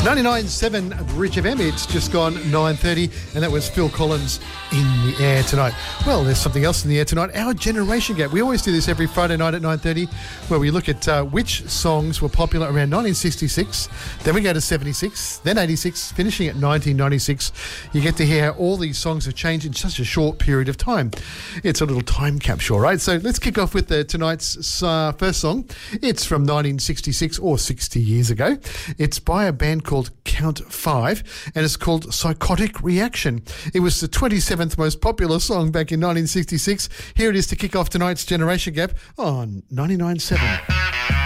99.7 Rich FM. It's just gone 9:30, and that was Phil Collins in the air tonight. Well, there's something else in the air tonight. Our generation gap. We always do this every Friday night at 9:30, where we look at which songs were popular around 1966. Then we go to 76, then 86, finishing at 1996. You get to hear how all these songs have changed in such a short period of time. It's a little time capsule, right? So let's kick off with tonight's first song. It's from 1966 or 60 years ago. It's by a band called Count 5, and it's called Psychotic Reaction. It was the 27th most popular song back in 1966. Here it is to kick off tonight's Generation Gap on 99.7.